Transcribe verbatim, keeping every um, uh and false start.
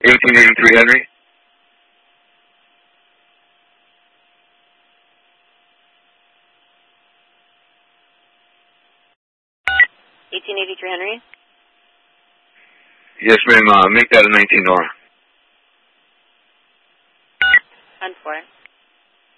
eighteen eighty-three Henry. eighteen eighty-three Henry? Yes, ma'am. Uh, make that a nineteen Nora. ten four.